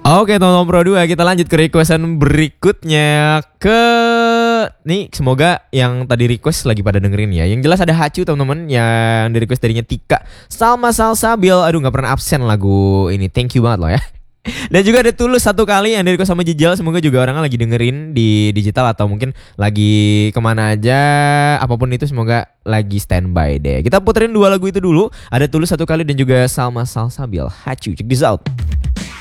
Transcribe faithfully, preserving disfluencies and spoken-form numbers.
Oke teman-teman Pro dua, kita lanjut ke requestan berikutnya. Ke nih semoga yang tadi request lagi pada dengerin ya. Yang jelas ada Hacu teman-teman yang di request darinya Tika Salma Salsabil. Aduh gak pernah absen lagu ini, thank you banget loh ya. Dan juga ada Tulus satu kali yang dari request sama Jejal. Semoga juga orangnya lagi dengerin di digital atau mungkin lagi kemana aja. Apapun itu semoga lagi standby deh. Kita puterin dua lagu itu dulu. Ada Tulus satu kali dan juga Salma Salsabil. Hacu, check this out.